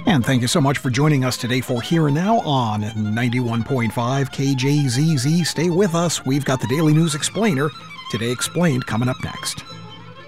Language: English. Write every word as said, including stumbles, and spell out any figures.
And thank you so much for joining us today for Here and Now on ninety-one point five K J Z Z. Stay with us. We've got the Daily News Explainer, Today Explained, coming up next.